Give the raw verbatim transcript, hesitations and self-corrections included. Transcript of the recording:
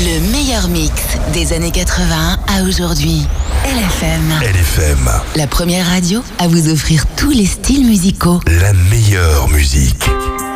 Le meilleur mix des années quatre-vingts à aujourd'hui. L F M. L F M. La première radio à vous offrir tous les styles musicaux. La meilleure musique.